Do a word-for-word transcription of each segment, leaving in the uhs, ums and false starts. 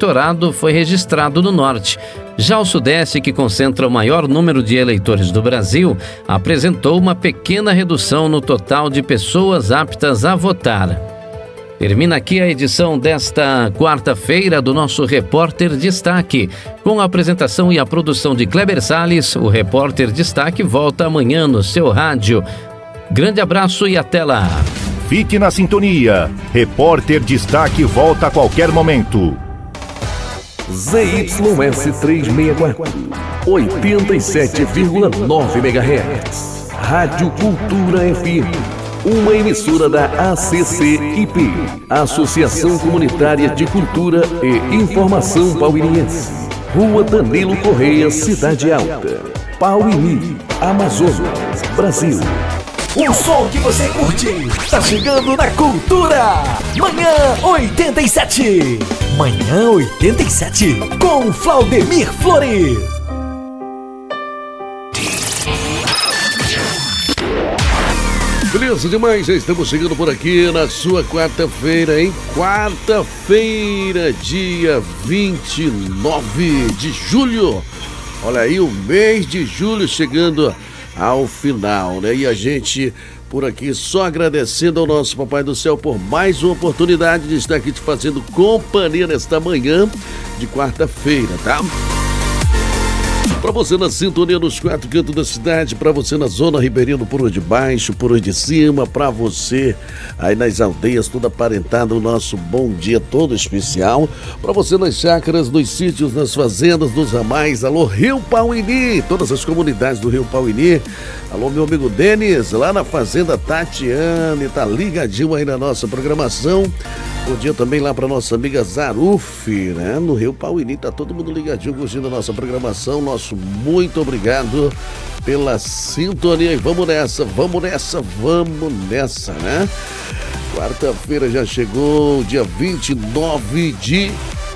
eleitorado foi registrado no norte. Já o Sudeste, que concentra o maior número de eleitores do Brasil, apresentou uma pequena redução no total de pessoas aptas a votar. Termina aqui a edição desta quarta-feira do nosso Repórter Destaque. Com a apresentação e a produção de Kleber Salles, o Repórter Destaque volta amanhã no seu rádio. Grande abraço e até lá. Fique na sintonia. Repórter Destaque volta a qualquer momento. Z Y S trezentos e sessenta e quatro, oitenta e sete vírgula nove megahertz. Rádio Cultura F M. Uma emissora da A C C I P, Associação Comunitária de Cultura e Informação Pauiniense. Rua Danilo Correia, Cidade Alta, Pauini, Amazonas, Brasil. O som que você curte tá chegando na Cultura. Manhã oitenta e sete. Manhã oitenta e sete com Claudemir Flores. Beleza demais, já estamos chegando por aqui na sua quarta-feira, hein? Quarta-feira, dia vinte e nove de julho. Olha aí, o mês de julho chegando ao final, né? E a gente por aqui só agradecendo ao nosso Papai do Céu por mais uma oportunidade de estar aqui te fazendo companhia nesta manhã de quarta-feira, tá? Para você na sintonia nos quatro cantos da cidade, para você na zona ribeirinha do Puro de Baixo, Puro de Cima, para você aí nas aldeias, toda aparentada, o nosso bom dia todo especial. Para você nas chácaras, nos sítios, nas fazendas, nos ramais, alô Rio Pauini, todas as comunidades do Rio Pauini. Alô meu amigo Denis, lá na fazenda Tatiane, tá ligadinho aí na nossa programação. Bom dia também lá para nossa amiga Zaruf, né? No Rio Pauini, tá todo mundo ligadinho, curtindo a nossa programação. Nosso muito obrigado pela sintonia. E vamos nessa, vamos nessa, vamos nessa, né? Quarta-feira já chegou, dia vinte e nove de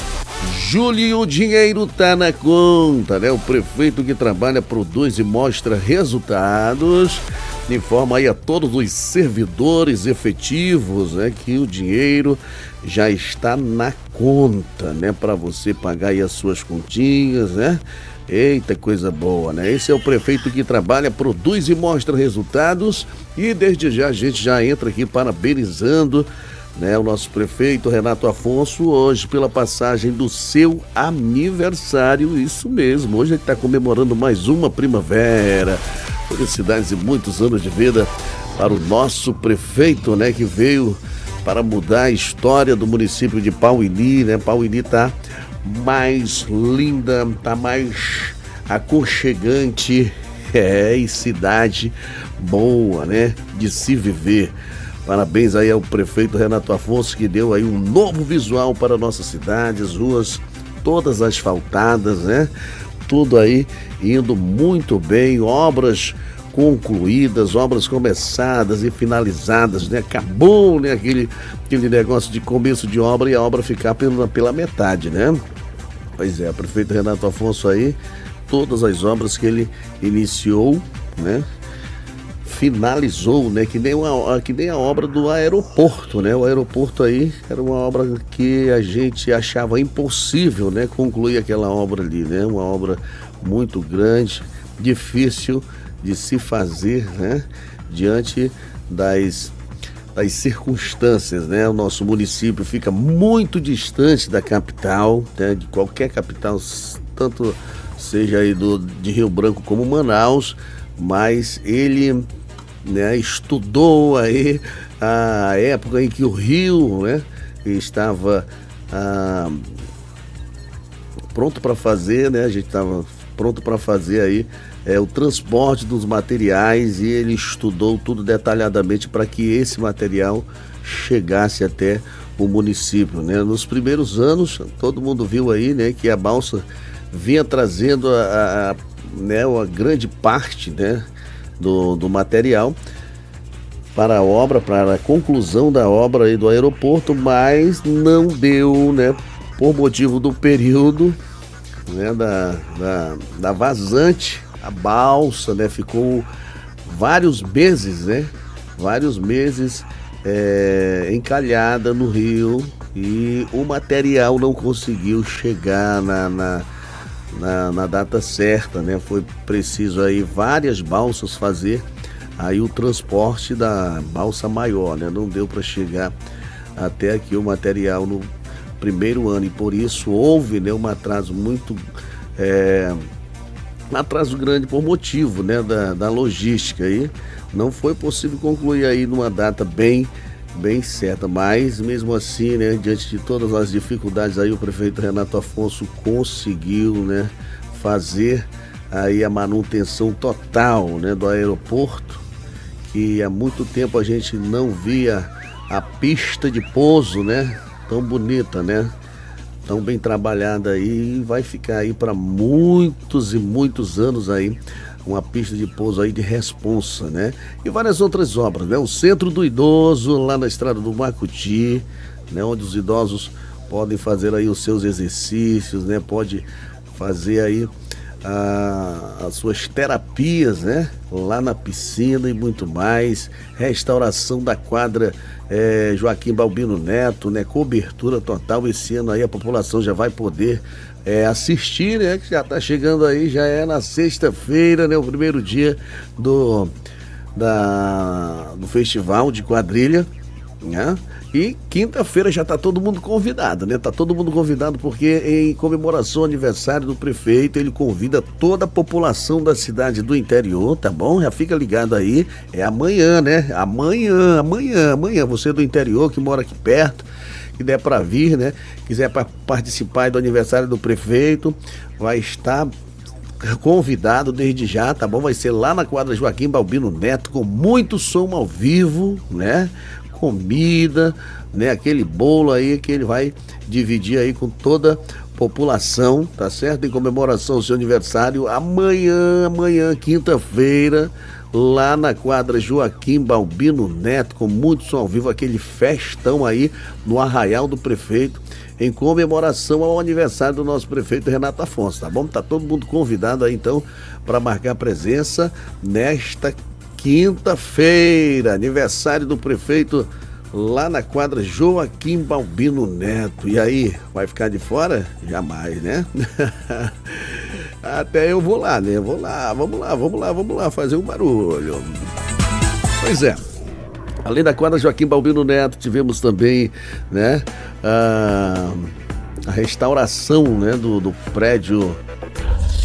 julho, e o dinheiro tá na conta, né? O prefeito que trabalha, produz e mostra resultados informa aí a todos os servidores efetivos, né, que o dinheiro já está na conta, né, para você pagar aí as suas continhas, né? Eita, coisa boa, né? Esse é o prefeito que trabalha, produz e mostra resultados, e desde já a gente já entra aqui parabenizando, né, o nosso prefeito Renato Afonso hoje pela passagem do seu aniversário. Isso mesmo, hoje ele está comemorando mais uma primavera. Felicidades e muitos anos de vida para o nosso prefeito, né, que veio para mudar a história do município de Pauini, né? Pauini tá mais linda, tá mais aconchegante, é, e cidade boa, né, de se viver. Parabéns aí ao prefeito Renato Afonso, que deu aí um novo visual para a nossa cidade, as ruas todas asfaltadas, né? Tudo aí indo muito bem, obras concluídas, obras começadas e finalizadas, né? Acabou, né, aquele, aquele negócio de começo de obra e a obra ficar pela, pela metade, né? Pois é, o prefeito Renato Afonso aí, todas as obras que ele iniciou, né, finalizou, né, que nem, uma, que nem a obra do aeroporto, né? O aeroporto aí era uma obra que a gente achava impossível, né, concluir aquela obra ali, né? Uma obra muito grande, difícil de se fazer, né, diante das, das circunstâncias, né? O nosso município fica muito distante da capital, né, de qualquer capital, tanto seja aí do, de Rio Branco como Manaus, mas ele, né, estudou aí a época em que o Rio, né, estava ah, pronto para fazer, né, a gente estava pronto para fazer aí é, o transporte dos materiais, e ele estudou tudo detalhadamente para que esse material chegasse até o município, né? Nos primeiros anos, todo mundo viu aí, né, que a balsa vinha trazendo a, a, né, uma grande parte, né, do, do material para a obra, para a conclusão da obra aí do aeroporto, mas não deu, né, por motivo do período, né, da, da, da vazante, a balsa, né, ficou vários meses, né, vários meses é, encalhada no rio, e o material não conseguiu chegar na, na, na, na data certa, né? Foi preciso aí várias balsas fazer aí o transporte da balsa maior, né? Não deu para chegar até aqui o material no primeiro ano, e por isso houve, né, um atraso muito é, um atraso grande por motivo, né, da, da logística aí. Não foi possível concluir aí numa data bem bem certa, mas mesmo assim, né, diante de todas as dificuldades aí, o prefeito Renato Afonso conseguiu, né, fazer aí a manutenção total, né, do aeroporto, que há muito tempo a gente não via a pista de pouso, né, tão bonita, né, tão bem trabalhada aí, e vai ficar aí para muitos e muitos anos aí, uma pista de pouso aí de responsa, né, e várias outras obras, né, o Centro do Idoso, lá na estrada do Macuti, né, onde os idosos podem fazer aí os seus exercícios, né, pode fazer aí a, as suas terapias, né, lá na piscina e muito mais. Restauração da quadra é, Joaquim Balbino Neto, né, cobertura total. Esse ano aí a população já vai poder é, assistir, né, que já está chegando aí, já é na sexta-feira, né, o primeiro dia do, da, do festival de quadrilha, né? E quinta-feira já tá todo mundo convidado, né? Tá todo mundo convidado porque em comemoração ao aniversário do prefeito, ele convida toda a população da cidade do interior, tá bom? Já fica ligado aí, é amanhã, né? Amanhã, amanhã, amanhã, você do interior que mora aqui perto, que der para vir, né? Quiser participar do aniversário do prefeito, vai estar convidado desde já, tá bom? Vai ser lá na quadra Joaquim Balbino Neto, com muito som ao vivo, né? Comida, né? Aquele bolo aí que ele vai dividir aí com toda a população, tá certo? Em comemoração ao seu aniversário, amanhã, amanhã, quinta-feira, lá na quadra Joaquim Balbino Neto, com muito som ao vivo, aquele festão aí no Arraial do Prefeito, em comemoração ao aniversário do nosso prefeito Renato Afonso, tá bom? Tá todo mundo convidado aí então para marcar presença nesta quinta-feira, aniversário do prefeito lá na quadra Joaquim Balbino Neto. E aí, vai ficar de fora? Jamais, né? Até eu vou lá, né? Vou lá, vamos lá, vamos lá, vamos lá fazer um barulho. Pois é. Além da quadra Joaquim Balbino Neto, tivemos também, né, a, a restauração, né, do, do prédio